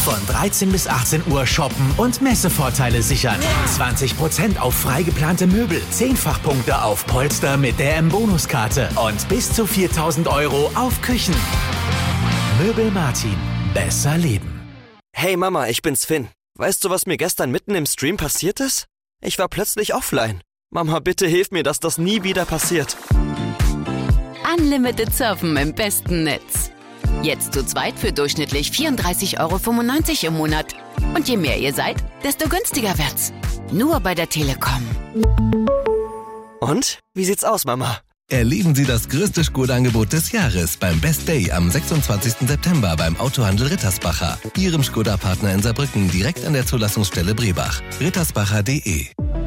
Von 13 bis 18 Uhr shoppen und Messevorteile sichern. 20% auf frei geplante Möbel, 10-fach-Punkte auf Polster mit der M-Bonuskarte und bis zu 4.000 € auf Küchen. Möbel Martin. Besser leben. Hey Mama, ich bin's Finn. Weißt du, was mir gestern mitten im Stream passiert ist? Ich war plötzlich offline. Mama, bitte hilf mir, dass das nie wieder passiert. Unlimited surfen im besten Netz. Jetzt zu zweit für durchschnittlich 34,95 € im Monat. Und je mehr ihr seid, desto günstiger wird's. Nur bei der Telekom. Und? Wie sieht's aus, Mama? Erleben Sie das größte Skoda-Angebot des Jahres beim Best Day am 26. September beim Autohandel Rittersbacher. Ihrem Skoda-Partner in Saarbrücken direkt an der Zulassungsstelle Brebach. rittersbacher.de.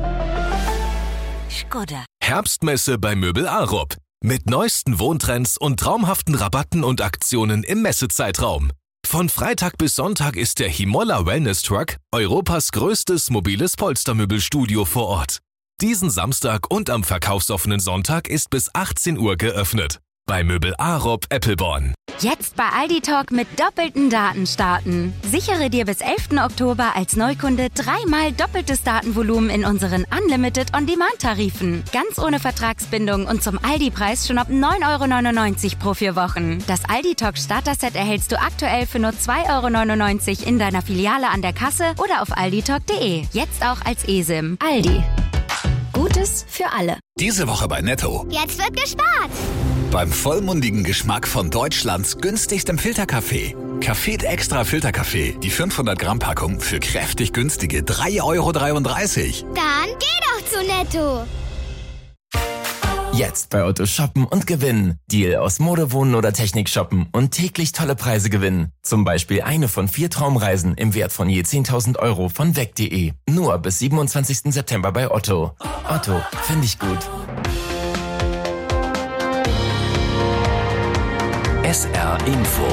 Skoda. Herbstmesse bei Möbel Arup. Mit neuesten Wohntrends und traumhaften Rabatten und Aktionen im Messezeitraum. Von Freitag bis Sonntag ist der Himolla Wellness Truck Europas größtes mobiles Polstermöbelstudio vor Ort. Diesen Samstag und am verkaufsoffenen Sonntag ist bis 18 Uhr geöffnet. Bei Möbel Arup Eppelborn. Jetzt bei Aldi Talk mit doppelten Daten starten. Sichere dir bis 11. Oktober als Neukunde 3-mal doppeltes Datenvolumen in unseren Unlimited On-Demand-Tarifen. Ganz ohne Vertragsbindung und zum Aldi-Preis schon ab 9,99 € pro 4 Wochen. Das Aldi Talk Starter-Set erhältst du aktuell für nur 2,99 € in deiner Filiale an der Kasse oder auf alditalk.de. Jetzt auch als eSIM. Aldi. Gutes für alle. Diese Woche bei Netto. Jetzt wird gespart. Beim vollmundigen Geschmack von Deutschlands günstigstem Filterkaffee. Café Extra Filterkaffee. Die 500 Gramm Packung für kräftig günstige 3,33 €. Dann geh doch zu Netto. Jetzt bei Otto shoppen und gewinnen. Deal aus Mode, Wohnen oder Technik shoppen und täglich tolle Preise gewinnen. Zum Beispiel eine von 4 Traumreisen im Wert von je 10.000 € von weg.de. Nur bis 27. September bei Otto. Otto, finde ich gut. SR Info.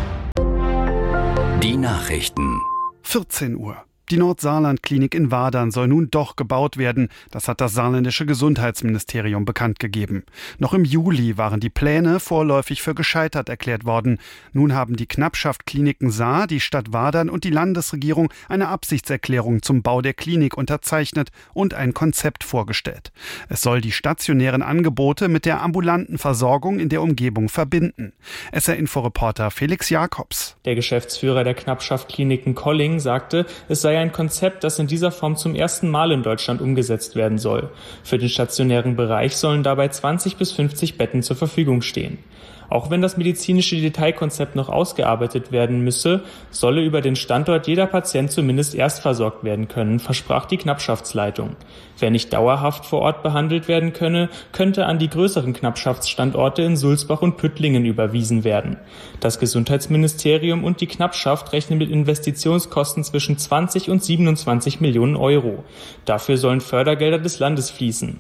Die Nachrichten. 14 Uhr. Die Nordsaarland-Klinik in Wadern soll nun doch gebaut werden. Das hat das saarländische Gesundheitsministerium bekannt gegeben. Noch im Juli waren die Pläne vorläufig für gescheitert erklärt worden. Nun haben die Knappschaft Kliniken Saar, die Stadt Wadern und die Landesregierung eine Absichtserklärung zum Bau der Klinik unterzeichnet und ein Konzept vorgestellt. Es soll die stationären Angebote mit der ambulanten Versorgung in der Umgebung verbinden. SR-Info-Reporter Felix Jakobs. Der Geschäftsführer der Knappschaft Kliniken Colling sagte, es sei ein Konzept, das in dieser Form zum ersten Mal in Deutschland umgesetzt werden soll. Für den stationären Bereich sollen dabei 20 bis 50 Betten zur Verfügung stehen. Auch wenn das medizinische Detailkonzept noch ausgearbeitet werden müsse, solle über den Standort jeder Patient zumindest erst versorgt werden können, versprach die Knappschaftsleitung. Wer nicht dauerhaft vor Ort behandelt werden könne, könnte an die größeren Knappschaftsstandorte in Sulzbach und Püttlingen überwiesen werden. Das Gesundheitsministerium und die Knappschaft rechnen mit Investitionskosten zwischen 20 und 27 Millionen €. Dafür sollen Fördergelder des Landes fließen.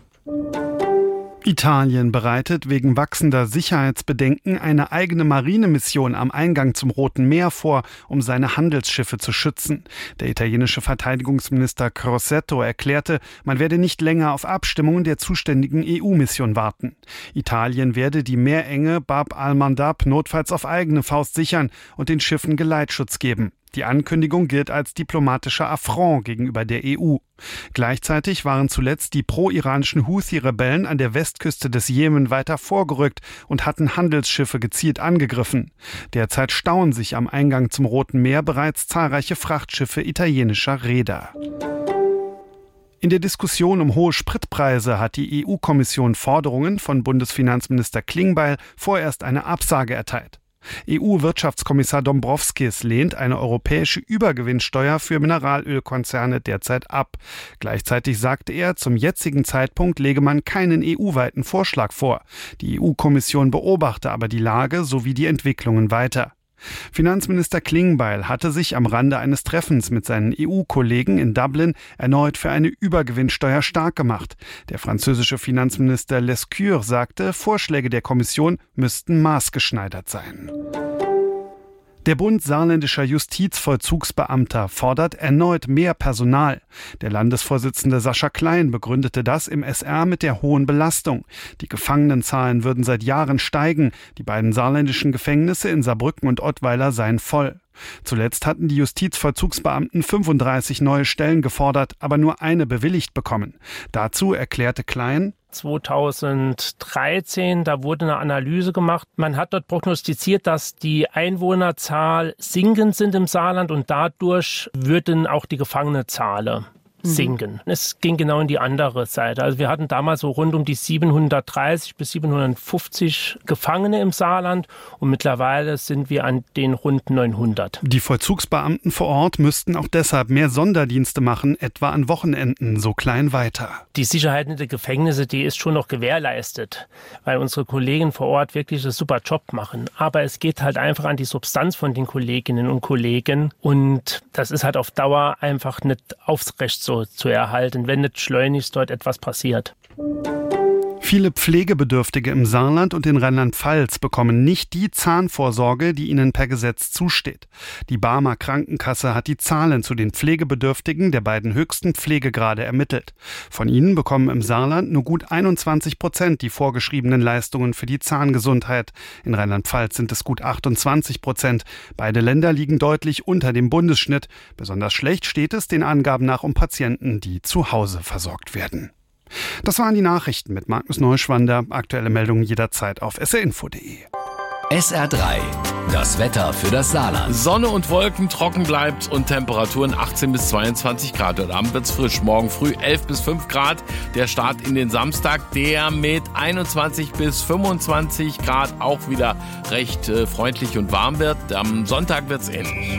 Italien bereitet wegen wachsender Sicherheitsbedenken eine eigene Marinemission am Eingang zum Roten Meer vor, um seine Handelsschiffe zu schützen. Der italienische Verteidigungsminister Crosetto erklärte, man werde nicht länger auf Abstimmungen der zuständigen EU-Mission warten. Italien werde die Meerenge Bab al-Mandab notfalls auf eigene Faust sichern und den Schiffen Geleitschutz geben. Die Ankündigung gilt als diplomatischer Affront gegenüber der EU. Gleichzeitig waren zuletzt die pro-iranischen Houthi-Rebellen an der Westküste des Jemen weiter vorgerückt und hatten Handelsschiffe gezielt angegriffen. Derzeit stauen sich am Eingang zum Roten Meer bereits zahlreiche Frachtschiffe italienischer Reeder. In der Diskussion um hohe Spritpreise hat die EU-Kommission Forderungen von Bundesfinanzminister Klingbeil vorerst eine Absage erteilt. EU-Wirtschaftskommissar Dombrovskis lehnt eine europäische Übergewinnsteuer für Mineralölkonzerne derzeit ab. Gleichzeitig sagte er, zum jetzigen Zeitpunkt lege man keinen EU-weiten Vorschlag vor. Die EU-Kommission beobachte aber die Lage sowie die Entwicklungen weiter. Finanzminister Klingbeil hatte sich am Rande eines Treffens mit seinen EU-Kollegen in Dublin erneut für eine Übergewinnsteuer stark gemacht. Der französische Finanzminister Lescure sagte, Vorschläge der Kommission müssten maßgeschneidert sein. Der Bund saarländischer Justizvollzugsbeamter fordert erneut mehr Personal. Der Landesvorsitzende Sascha Klein begründete das im SR mit der hohen Belastung. Die Gefangenenzahlen würden seit Jahren steigen. Die beiden saarländischen Gefängnisse in Saarbrücken und Ottweiler seien voll. Zuletzt hatten die Justizvollzugsbeamten 35 neue Stellen gefordert, aber nur eine bewilligt bekommen. Dazu erklärte Klein: 2013, da wurde eine Analyse gemacht. Man hat dort prognostiziert, dass die Einwohnerzahl sinkend sind im Saarland und dadurch würden auch die Gefangenenzahlen sinken. Es ging genau in die andere Seite. Also wir hatten damals so rund um die 730 bis 750 Gefangene im Saarland und mittlerweile sind wir an den rund 900. Die Vollzugsbeamten vor Ort müssten auch deshalb mehr Sonderdienste machen, etwa an Wochenenden, so Klein weiter. Die Sicherheit in den Gefängnissen, die ist schon noch gewährleistet, weil unsere Kollegen vor Ort wirklich einen super Job machen. Aber es geht halt einfach an die Substanz von den Kolleginnen und Kollegen und das ist halt auf Dauer einfach nicht aufrecht so zu erhalten, wenn nicht schleunigst dort etwas passiert. Viele Pflegebedürftige im Saarland und in Rheinland-Pfalz bekommen nicht die Zahnvorsorge, die ihnen per Gesetz zusteht. Die Barmer Krankenkasse hat die Zahlen zu den Pflegebedürftigen der beiden höchsten Pflegegrade ermittelt. Von ihnen bekommen im Saarland nur gut 21% die vorgeschriebenen Leistungen für die Zahngesundheit. In Rheinland-Pfalz sind es gut 28%. Beide Länder liegen deutlich unter dem Bundesschnitt. Besonders schlecht steht es den Angaben nach um Patienten, die zu Hause versorgt werden. Das waren die Nachrichten mit Magnus Neuschwander. Aktuelle Meldungen jederzeit auf srinfo.de. SR3, das Wetter für das Saarland. Sonne und Wolken, trocken bleibt und Temperaturen 18 bis 22 Grad. Heute Abend wird's frisch. Morgen früh 11 bis 5 Grad. Der Start in den Samstag, der mit 21 bis 25 Grad auch wieder recht freundlich und warm wird. Am Sonntag wird's ähnlich.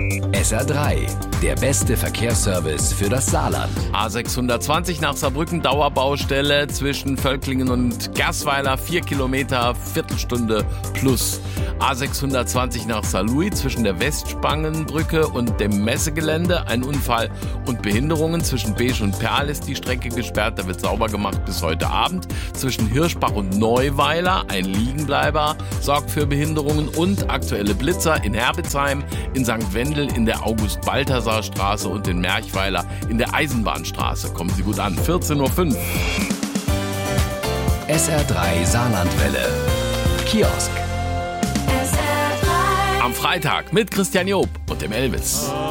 SR3, der beste Verkehrsservice für das Saarland. A620 nach Saarbrücken, Dauerbaustelle zwischen Völklingen und Gersweiler, 4 Kilometer, Viertelstunde plus. A620 nach Saarlouis zwischen der Westspangenbrücke und dem Messegelände, ein Unfall und Behinderungen. Zwischen Beesch und Perl ist die Strecke gesperrt, da wird sauber gemacht bis heute Abend. Zwischen Hirschbach und Neuweiler, ein Liegenbleiber, sorgt für Behinderungen und aktuelle Blitzer in Herbitzheim, in St. Wendel, in der August-Balthasar-Straße und in Merchweiler in der Eisenbahnstraße. Kommen Sie gut an, 14:05 Uhr. SR3 Saarlandwelle. Kiosk. Am Freitag mit Christian Job und dem Elvis.